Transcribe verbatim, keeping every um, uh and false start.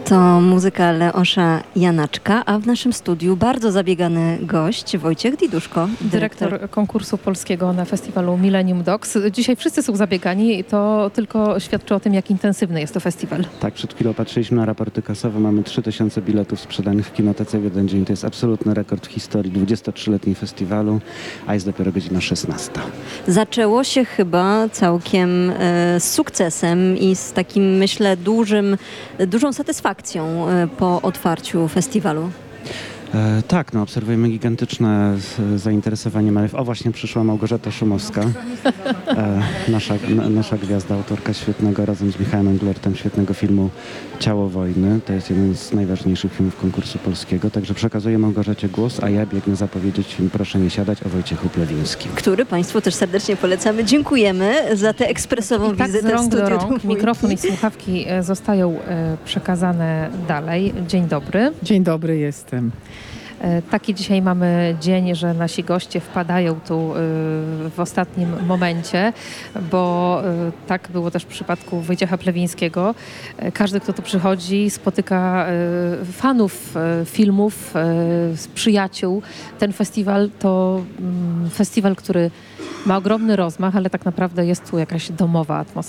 To muzyka Leosza Janaczka, a w naszym studiu bardzo zabiegany gość Wojciech Diduszko, dyrektor. dyrektor konkursu polskiego na festiwalu Millennium Dogs. Dzisiaj wszyscy są zabiegani i to tylko świadczy o tym, jak intensywny jest to festiwal. Tak, przed chwilą patrzyliśmy na raporty kasowe. Mamy trzy tysiące biletów sprzedanych w kinotece w jeden dzień. To jest absolutny rekord w historii dwudziestotrzyletniej festiwalu, a jest dopiero godzina szesnasta. Zaczęło się chyba całkiem e, z sukcesem i z takim, myślę, dużym, dużą satysfakcją e, po otwarciu festiwalu. E, tak, no obserwujemy gigantyczne z, zainteresowanie Malew. O, właśnie przyszła Małgorzata Szumowska, e, nasza, na, nasza gwiazda, autorka świetnego, razem z Michałem Englertem, świetnego filmu Ciało wojny. To jest jeden z najważniejszych filmów konkursu polskiego. Także przekazuję Małgorzacie głos, a ja biegnę zapowiedzieć film Proszę nie siadać o Wojciechu Plewińskim. Który Państwu też serdecznie polecamy. Dziękujemy za tę ekspresową I tak wizytę z rąk w studiu. do rąk. Mikrofon i słuchawki e, zostają e, przekazane dalej. Dzień dobry. Dzień dobry, jestem. E, Taki dzisiaj mamy dzień, że nasi goście wpadają tu e, w ostatnim momencie, bo e, tak było też w przypadku Wojciecha Plewińskiego. E, Każdy, kto tu przychodzi, spotyka e, fanów e, filmów, e, przyjaciół. Ten festiwal to mm, festiwal, który ma ogromny rozmach, ale tak naprawdę jest tu jakaś domowa atmosfera.